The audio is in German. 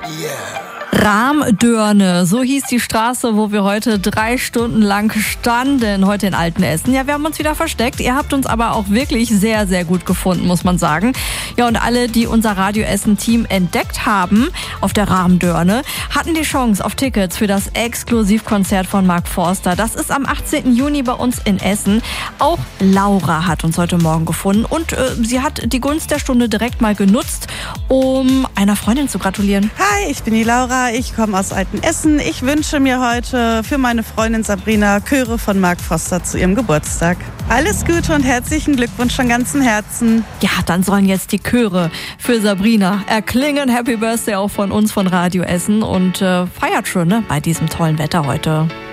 Rahmdörne, so hieß die Straße, wo wir heute 3 Stunden lang standen, heute in Altenessen. Ja, wir haben uns wieder versteckt. Ihr habt uns aber auch wirklich sehr, sehr gut gefunden, muss man sagen. Ja, und alle, die unser Radio Essen-Team entdeckt haben auf der Rahmdörne, hatten die Chance auf Tickets für das Exklusivkonzert von Mark Forster. Das ist am 18. Juni bei uns in Essen. Auch Laura hat uns heute Morgen gefunden und sie hat die Gunst der Stunde direkt mal genutzt, um einer Freundin zu gratulieren. Hi, ich bin die Laura. Ich komme aus Altenessen. Ich wünsche mir heute für meine Freundin Sabrina Chöre von Mark Forster zu ihrem Geburtstag. Alles Gute und herzlichen Glückwunsch von ganzem Herzen. Ja, dann sollen jetzt die Chöre für Sabrina erklingen. Happy Birthday auch von uns von Radio Essen und feiert schön, ne, bei diesem tollen Wetter heute.